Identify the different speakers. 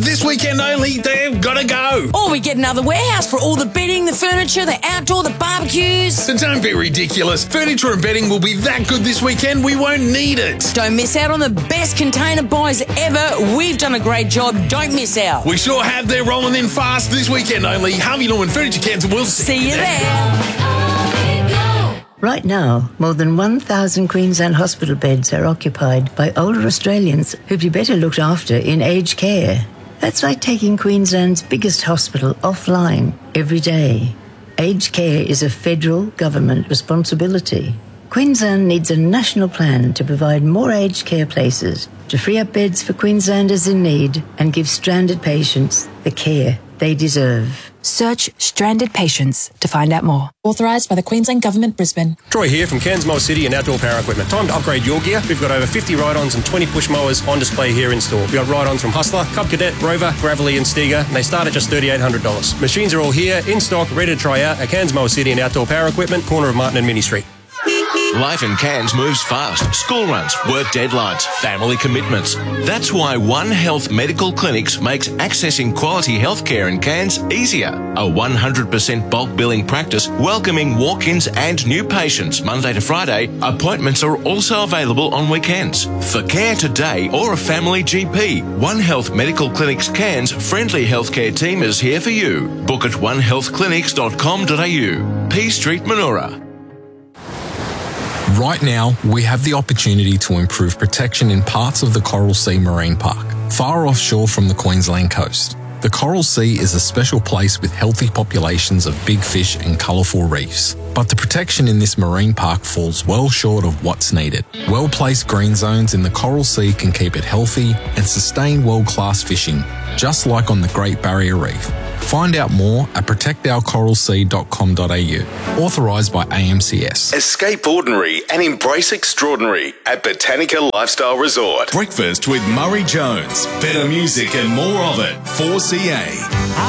Speaker 1: This weekend only, they've got to go.
Speaker 2: Or we get another warehouse for all the bedding, the furniture, the outdoor, the barbecues.
Speaker 1: So don't be ridiculous. Furniture and bedding will be that good this weekend, we won't need it.
Speaker 2: Don't miss out on the best container buys ever. We've done a great job. Don't miss out.
Speaker 1: We sure have. They're rolling in fast this weekend only. Harvey Norman Furniture Cairns, and we'll
Speaker 2: See you there.
Speaker 3: Right now, more than 1,000 Queensland hospital beds are occupied by older Australians who'd be better looked after in aged care. That's like taking Queensland's biggest hospital offline every day. Aged care is a federal government responsibility. Queensland needs a national plan to provide more aged care places, to free up beds for Queenslanders in need and give stranded patients the care they deserve.
Speaker 4: Search stranded patients to find out more. Authorised by the Queensland Government, Brisbane.
Speaker 5: Troy here from Cairns Mower City and Outdoor Power Equipment. Time to upgrade your gear. We've got over 50 ride-ons and 20 push mowers on display here in store. We've got ride-ons from Hustler, Cub Cadet, Rover, Gravely and Stiga, and they start at just $3,800. Machines are all here, in stock, ready to try out at Cairns Mower City and Outdoor Power Equipment, corner of Martin and Mini Street.
Speaker 6: Life in Cairns moves fast. School runs, work deadlines, family commitments. That's why One Health Medical Clinics makes accessing quality healthcare in Cairns easier. A 100% bulk billing practice welcoming walk-ins and new patients Monday to Friday. Appointments are also available on weekends. For care today or a family GP, One Health Medical Clinics Cairns friendly healthcare team is here for you. Book at onehealthclinics.com.au. P Street, Manoora.
Speaker 7: Right now, we have the opportunity to improve protection in parts of the Coral Sea Marine Park, far offshore from the Queensland coast. The Coral Sea is a special place with healthy populations of big fish and colourful reefs. But the protection in this marine park falls well short of what's needed. Well-placed green zones in the Coral Sea can keep it healthy and sustain world-class fishing, just like on the Great Barrier Reef. Find out more at protectourcoralsea.com.au. Authorised by AMCS.
Speaker 8: Escape ordinary and embrace extraordinary at Botanica Lifestyle Resort.
Speaker 9: Breakfast with Murray Jones. Better music and more of it. 4CA.